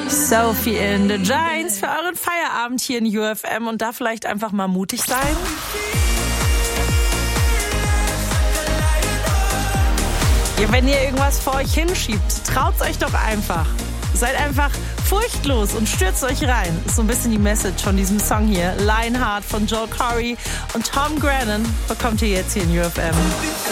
Sophie in the Giants für euren Feierabend hier in UFM und da vielleicht einfach mal mutig sein. Ja, wenn ihr irgendwas vor euch hinschiebt, traut's euch doch einfach. Seid einfach furchtlos und stürzt euch rein. Ist so ein bisschen die Message von diesem Song hier. Lionheart von Joel Corry und Tom Grennan bekommt ihr jetzt hier in UFM.